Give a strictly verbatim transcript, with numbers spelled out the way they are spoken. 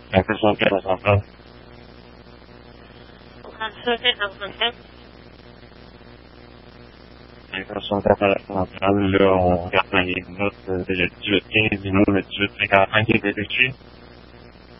La question quatre à centrale. trente-sept à soixante-sept. La question quatre à la centrale, là, on regarde dans les minutes, euh, le dix-huit quinze, nous, le dix-huit cinquante-cinq est effectué.